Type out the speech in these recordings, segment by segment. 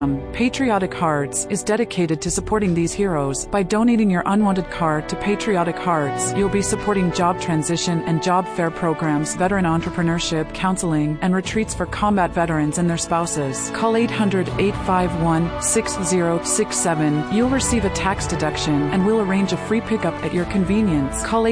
Patriotic Hearts is dedicated to supporting these heroes. By donating your unwanted car to Patriotic Hearts, you'll be supporting job transition and job fair programs, veteran entrepreneurship, counseling, and retreats for combat veterans and their spouses. Call 800-851-6067. You'll receive a tax deduction, and we'll arrange a free pickup at your convenience. Call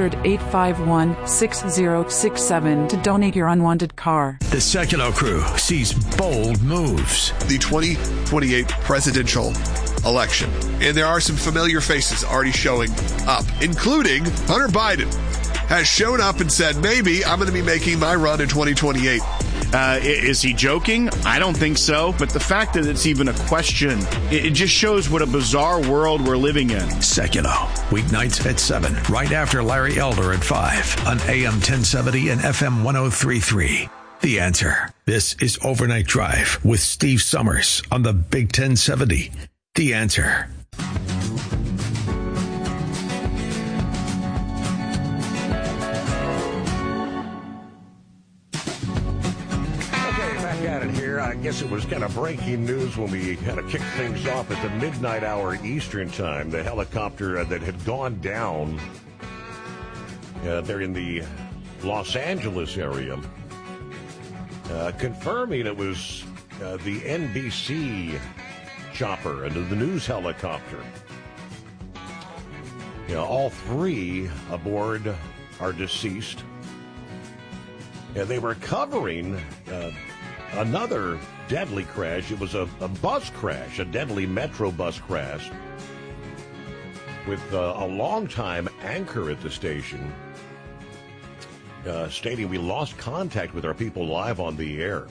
800-851-6067 to donate your unwanted car. The Sekulow crew sees bold moves. The 2028 presidential election. And there are some familiar faces already showing up, including Hunter Biden has shown up and said, maybe I'm going to be making my run in 2028. Is he joking? I don't think so. But the fact that it's even a question, it just shows what a bizarre world we're living in. Sekulow, weeknights at 7, right after Larry Elder at 5 on AM 1070 and FM 103.3. The Answer. This is Overnight Drive with Steve Summers on the Big 1070. The Answer. I guess it was kind of breaking news when we kind of kicked things off at the midnight hour Eastern time. The helicopter that had gone down there in the Los Angeles area, confirming it was the NBC chopper and the news helicopter. All three aboard are deceased. And they were covering another deadly crash. It was a bus crash, a deadly Metro bus crash with a longtime anchor at the station stating we lost contact with our people live on the air.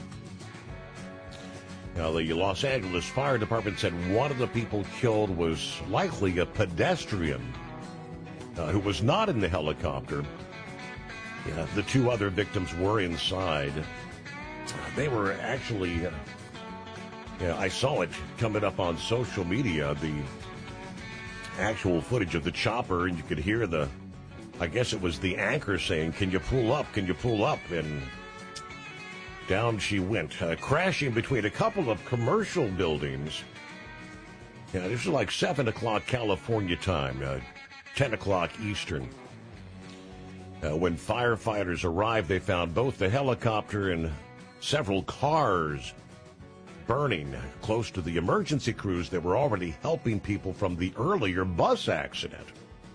Now, the Los Angeles Fire Department said one of the people killed was likely a pedestrian who was not in the helicopter. The two other victims were inside. They were actually, I saw it coming up on social media, the actual footage of the chopper, and you could hear I guess it was the anchor saying, "Can you pull up? Can you pull up?" And down she went, crashing between a couple of commercial buildings. This was like 7 o'clock California time, 10 o'clock Eastern. When firefighters arrived, they found both the helicopter and several cars burning close to the emergency crews that were already helping people from the earlier bus accident.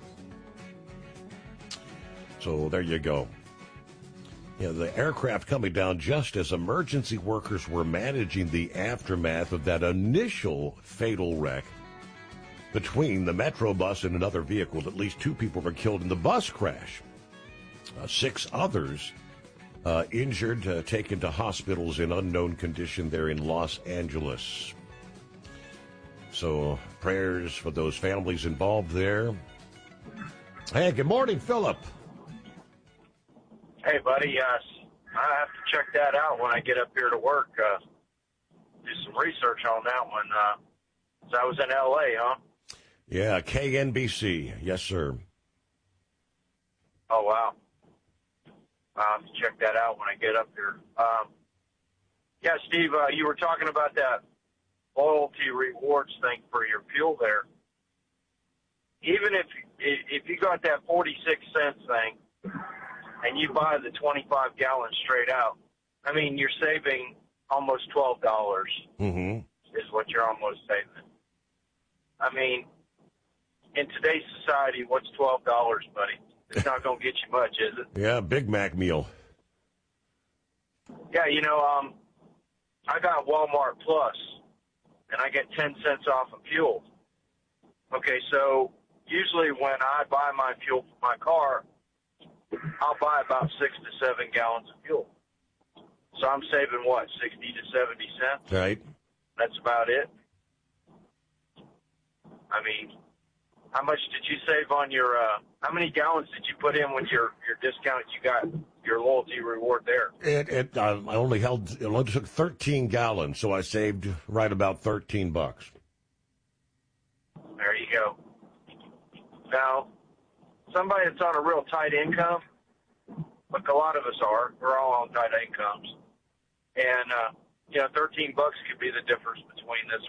So there you go. The aircraft coming down just as emergency workers were managing the aftermath of that initial fatal wreck between the Metro bus and another vehicle. At least 2 people were killed in the bus crash. 6 others injured, taken to hospitals in unknown condition there in Los Angeles. So prayers for those families involved there. Hey, good morning, Philip. Hey, buddy. I have to check that out when I get up here to work. Do some research on that one. So I was in L.A., huh? Yeah, KNBC. Yes, sir. Oh, wow. I'll have to check that out when I get up here. Yeah, Steve, you were talking about that loyalty rewards thing for your fuel there. Even if you got that 46-cent thing and you buy the 25 gallons straight out, I mean, you're saving almost $12 is what you're almost saving. I mean, in today's society, what's $12, buddy? It's not going to get you much, is it? Yeah, Big Mac meal. Yeah, I got Walmart Plus, and I get 10 cents off of fuel. Okay, so usually when I buy my fuel for my car, I'll buy about 6 to 7 gallons of fuel. So I'm saving, 60 to 70 cents? Right. That's about it. I mean, how much did you save on your, how many gallons did you put in with your discount you got, your loyalty reward there? It only took 13 gallons, so I saved right about $13. There you go. Now, somebody that's on a real tight income, like a lot of us are, we're all on tight incomes, and $13 could be the difference between this